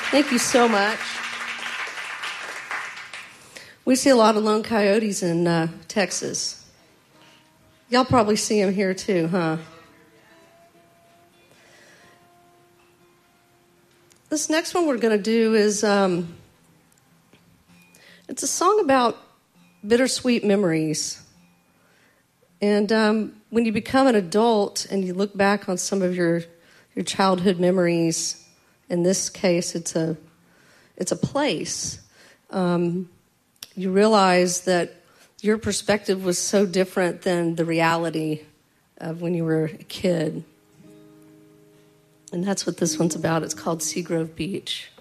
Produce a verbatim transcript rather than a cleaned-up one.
Thank you so much. We see a lot of lone coyotes in uh, Texas. Y'all probably see them here too, huh? This next one we're going to do is, um, it's a song about bittersweet memories. And um, when you become an adult and you look back on some of your your childhood memories, in this case, it's a it's a place. Um, you realize that your perspective was so different than the reality of when you were a kid. And that's what this one's about. It's called Seagrove Beach.